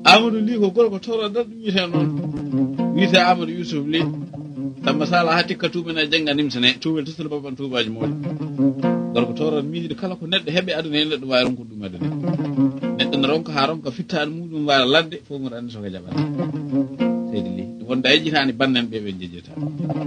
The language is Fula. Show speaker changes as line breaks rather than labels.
Amadou Ly ko gorko toroɗo ɗum wiyete noon wiyete Amadou Youssouf Ly Samba Sala ha tikka tuuɓene jangga nimsane tuubel totol babban tuubaji mawɗi gorko toroɗo miijiɗo kala ko neɗɗo heeɓe aduna hen neɗɗo wawi ronkude ɗum aduna neɗɗo ne ronka ha ronka fittade muɗum waala ladde fof mbiɗa andi soko jaɓata seydi Ly wonde a yejjitani bannden ɓe jejjeta